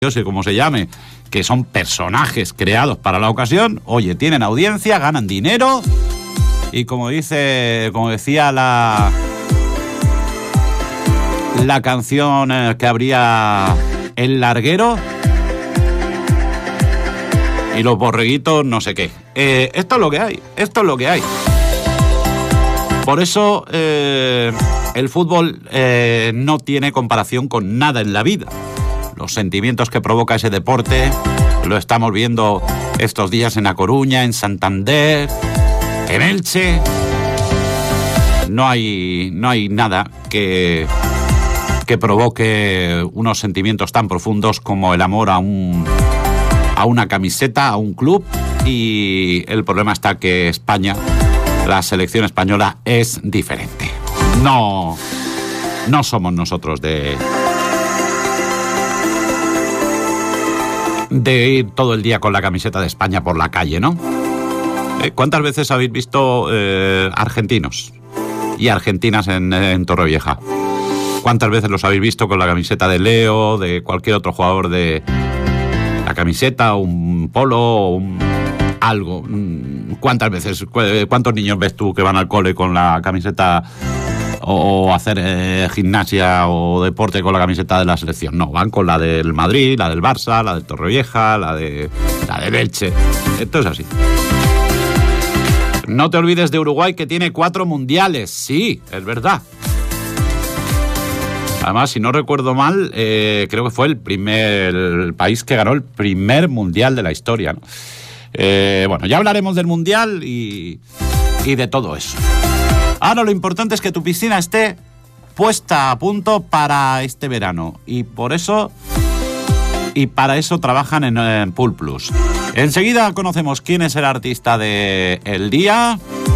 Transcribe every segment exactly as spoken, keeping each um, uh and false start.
sé cómo se llame, que son personajes creados para la ocasión, oye, tienen audiencia, ganan dinero y como dice, como decía la la canción que abría El Larguero y los borreguitos no sé qué. Eh, esto es lo que hay, esto es lo que hay. Por eso eh, el fútbol eh, no tiene comparación con nada en la vida. Los sentimientos que provoca ese deporte lo estamos viendo estos días en A Coruña, en Santander, en Elche. No hay, no hay nada que, que provoque unos sentimientos tan profundos como el amor a, un, a una camiseta, a un club. Y el problema está que España, la selección española, es diferente. No, no somos nosotros de... de ir todo el día con la camiseta de España por la calle, ¿no? ¿Eh? ¿Cuántas veces habéis visto eh, argentinos y argentinas en, en Torrevieja? ¿Cuántas veces los habéis visto con la camiseta de Leo, de cualquier otro jugador de la camiseta, un polo, un algo? ¿Cuántas veces, cuántos niños ves tú que van al cole con la camiseta o hacer eh, gimnasia o deporte con la camiseta de la selección? No, van con la del Madrid, la del Barça, la del Torrevieja, la de la del Elche. Esto es así. No te olvides de Uruguay, que tiene cuatro mundiales. Sí, es verdad. Además, si no recuerdo mal, eh, creo que fue el primer el país que ganó el primer mundial de la historia, ¿no? Eh, bueno, ya hablaremos del mundial y, y de todo eso. Ahora lo importante es que tu piscina esté puesta a punto para este verano. Y por eso, y para eso trabajan en, en Pool Plus. Enseguida conocemos quién es el artista del día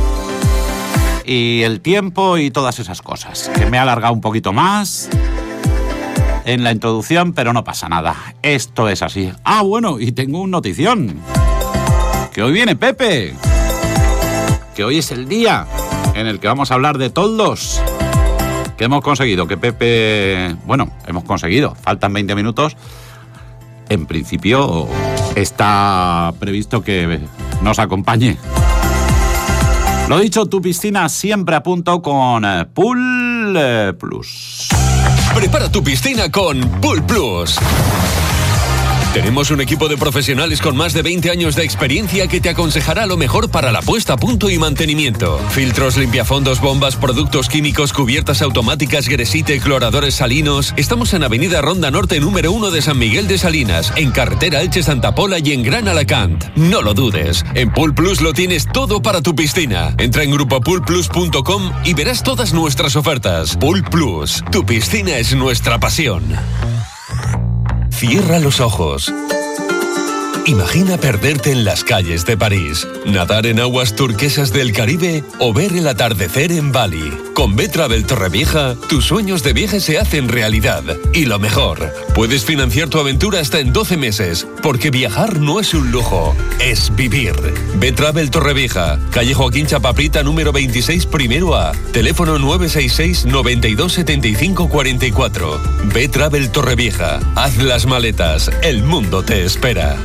y el tiempo y todas esas cosas. Que me he alargado un poquito más en la introducción, pero no pasa nada. Esto es así. Ah, bueno, y tengo una notición. Que hoy viene Pepe. Que hoy es el día en el que vamos a hablar de toldos. Que hemos conseguido que Pepe... Bueno, hemos conseguido. Faltan veinte minutos. En principio está previsto que nos acompañe. Lo dicho, tu piscina siempre a punto con Pool Plus. Prepara tu piscina con Pool Plus. Tenemos un equipo de profesionales con más de veinte años de experiencia que te aconsejará lo mejor para la puesta a punto y mantenimiento. Filtros, limpiafondos, bombas, productos químicos, cubiertas automáticas, gresite, cloradores salinos. Estamos en Avenida Ronda Norte número uno de San Miguel de Salinas, en carretera Elche Santa Pola y en Gran Alacant. No lo dudes, en Pool Plus lo tienes todo para tu piscina. Entra en grupo pool plus punto com y verás todas nuestras ofertas. Pool Plus, tu piscina es nuestra pasión. Cierra los ojos. Imagina perderte en las calles de París, nadar en aguas turquesas del Caribe o ver el atardecer en Bali. Con B-Travel Torrevieja, tus sueños de viaje se hacen realidad. Y lo mejor, puedes financiar tu aventura hasta en doce meses, porque viajar no es un lujo, es vivir. B-Travel Torrevieja, calle Joaquín Chapaprita número veintiséis, primero A, teléfono nueve seis seis, noventa y dos, setenta y cinco, cuarenta y cuatro. B-Travel Torrevieja, haz las maletas, el mundo te espera.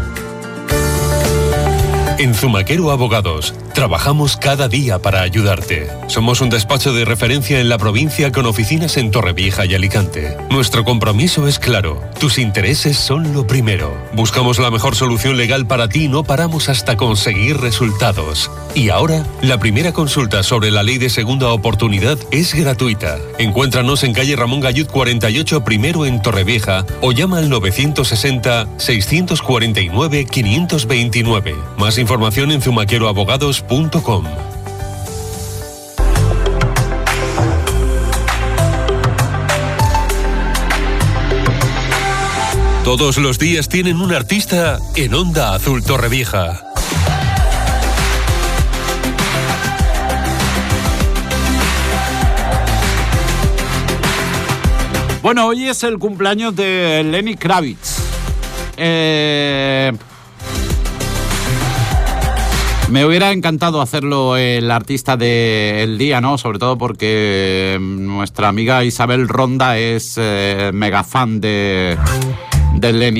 En Zumaquero Abogados, trabajamos cada día para ayudarte. Somos un despacho de referencia en la provincia con oficinas en Torrevieja y Alicante. Nuestro compromiso es claro, tus intereses son lo primero. Buscamos la mejor solución legal para ti y no paramos hasta conseguir resultados. Y ahora, la primera consulta sobre la ley de segunda oportunidad es gratuita. Encuéntranos en calle Ramón Gallud cuarenta y ocho, primero en Torrevieja, o llama al novecientos sesenta, seiscientos cuarenta y nueve, quinientos veintinueve. Más información en zumaquero abogados punto com. Todos los días tienen un artista en Onda Azul Torrevieja. Bueno, hoy es el cumpleaños de Lenny Kravitz. Eh... Me hubiera encantado hacerlo el artista del día, ¿no? Sobre todo porque nuestra amiga Isabel Ronda es eh, mega fan de, del Lenin.